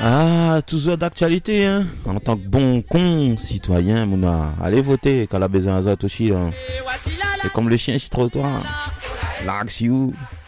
Ah, toujours d'actualité, hein. En tant que bon con citoyen, mouna, allez voter quand la besoin de aussi, hein. C'est comme le chien sur le trottoir. L'action.